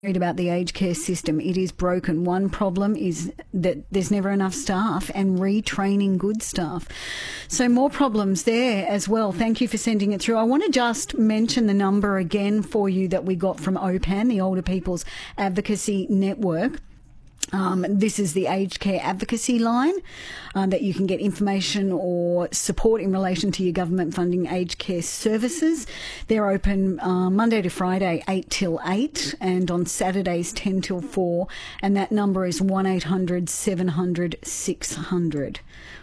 About the aged care system. It is broken. One problem is that there's never enough staff and retraining good staff. So more problems there as well. Thank you for sending it through. I want to just mention the number again for you that we got from OPAN, the Older People's Advocacy Network. This is the aged care advocacy line that you can get information or support in relation to your government funding aged care services. They're open Monday to Friday 8 till 8 and on Saturdays 10 till 4, and that number is 1800 700 600.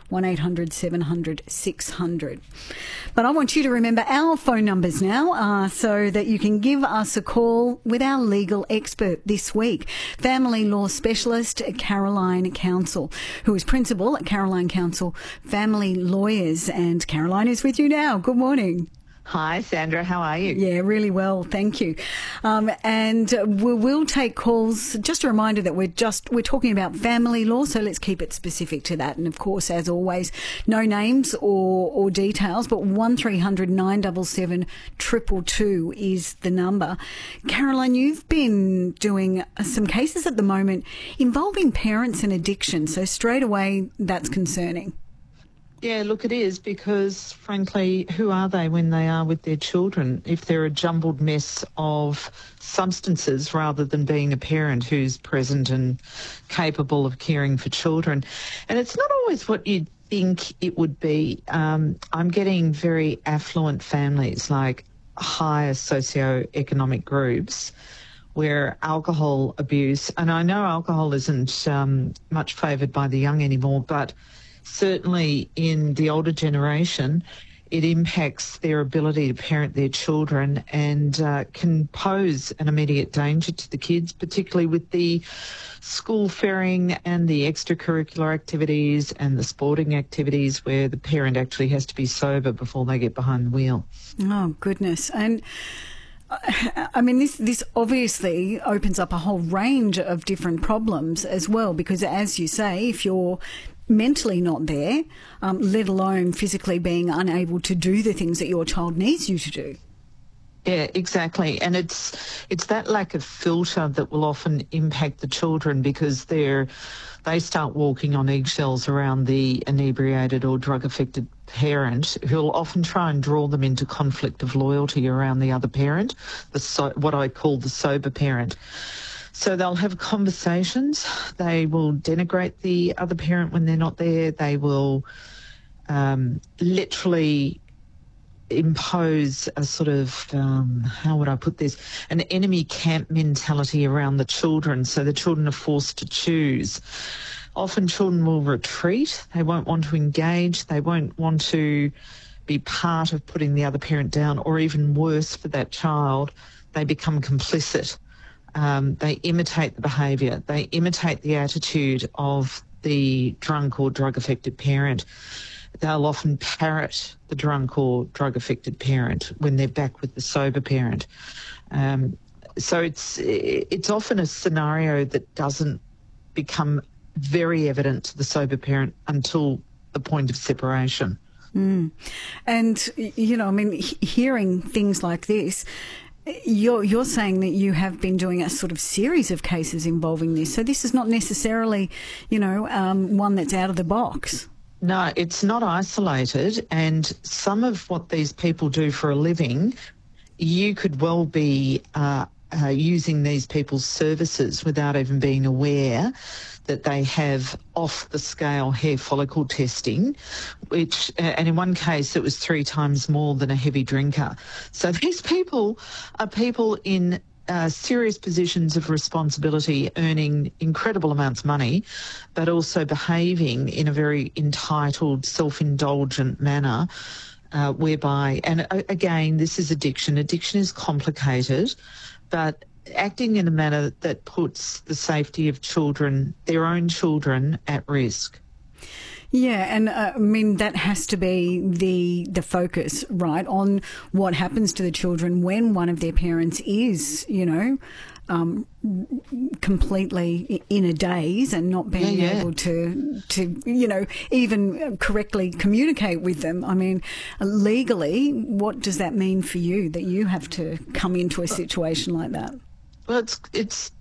1800 600. But I want you to remember our phone numbers now so that you can give us a call with our legal expert this week, family law specialist Caroline Counsell, who is principal at Caroline Counsell Family Lawyers. And Caroline is with you now. Good morning. Hi, Sandra. How are you? Yeah, really well. Thank you. And we will take calls. Just a reminder that we're talking about family law, so let's keep it specific to that. And of course, as always, no names or details, but 1300 977 222 is the number. Caroline, you've been doing some cases at the moment involving parents and addiction. So straight away, that's concerning. Yeah, look, it is because, frankly, who are they when they are with their children if they're a jumbled mess of substances rather than being a parent who's present and capable of caring for children? And it's not always what you'd think it would be. I'm getting very affluent families, like higher socioeconomic groups, where alcohol abuse, and I know alcohol isn't much favoured by the young anymore, but certainly in the older generation, it impacts their ability to parent their children and can pose an immediate danger to the kids, particularly with the school faring and the extracurricular activities and the sporting activities where the parent actually has to be sober before they get behind the wheel. Oh, goodness. And I mean, this obviously opens up a whole range of different problems as well, because as you say, if you're mentally not there, let alone physically being unable to do the things that your child needs you to do. Yeah, exactly. And it's that lack of filter that will often impact the children because they start walking on eggshells around the inebriated or drug-affected parent, who'll often try and draw them into conflict of loyalty around the other parent, what I call the sober parent. So they'll have conversations. They will denigrate the other parent when they're not there. They will literally impose a sort of, how would I put this, an enemy camp mentality around the children, so the children are forced to choose. Often children will retreat. They won't want to engage. They won't want to be part of putting the other parent down, or even worse for that child, they become complicit. They imitate the behaviour. They imitate the attitude of the drunk or drug-affected parent. They'll often parrot the drunk or drug-affected parent when they're back with the sober parent. So it's often a scenario that doesn't become very evident to the sober parent until the point of separation. Mm. And, you know, I mean, hearing things like this, You're saying that you have been doing a sort of series of cases involving this. So this is not necessarily, one that's out of the box. No, it's not isolated. And some of what these people do for a living, you could well be using these people's services without even being aware that they have off-the-scale hair follicle testing, which, and in one case it was 3 times more than a heavy drinker. So these people are people in serious positions of responsibility, earning incredible amounts of money, but also behaving in a very entitled, self-indulgent manner, whereby, and again, this is addiction. Addiction is complicated, but acting in a manner that puts the safety of children, their own children, at risk. Yeah, and I mean, that has to be the focus, right, on what happens to the children when one of their parents is, completely in a daze and not being able to even correctly communicate with them. I mean, legally, what does that mean for you, that you have to come into a situation like that? Well, it's